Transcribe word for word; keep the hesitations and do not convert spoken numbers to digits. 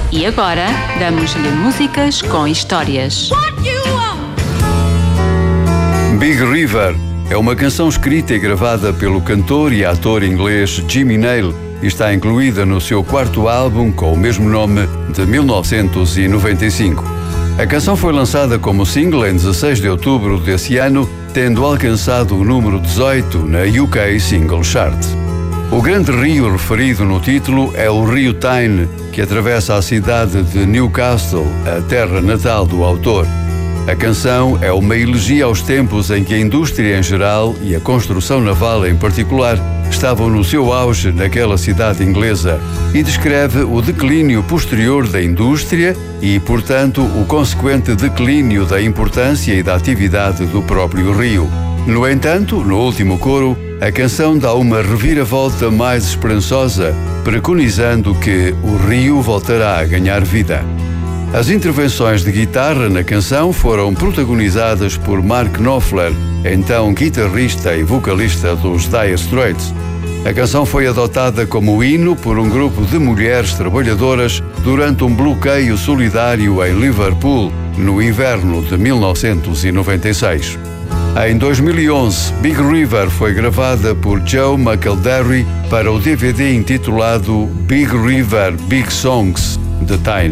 E agora, damos-lhe músicas com histórias. Big River é uma canção escrita e gravada pelo cantor e ator inglês Jimmy Nail e está incluída no seu quarto álbum com o mesmo nome de mil novecentos e noventa e cinco. A canção foi lançada como single em dezasseis de outubro desse ano, tendo alcançado o número dezoito na U K Single Chart. O grande rio referido no título é o rio Tyne, que atravessa a cidade de Newcastle, a terra natal do autor. A canção é uma elegia aos tempos em que a indústria em geral e a construção naval em particular estavam no seu auge naquela cidade inglesa e descreve o declínio posterior da indústria e, portanto, o consequente declínio da importância e da atividade do próprio rio. No entanto, no último coro, a canção dá uma reviravolta mais esperançosa, preconizando que o rio voltará a ganhar vida. As intervenções de guitarra na canção foram protagonizadas por Mark Knopfler, então guitarrista e vocalista dos Dire Straits. A canção foi adotada como hino por um grupo de mulheres trabalhadoras durante um bloqueio solidário em Liverpool, no inverno de mil novecentos e noventa e seis. Em dois mil e onze, Big River foi gravada por Joe McElderry para o D V D intitulado Big River Big Songs, de Tyne.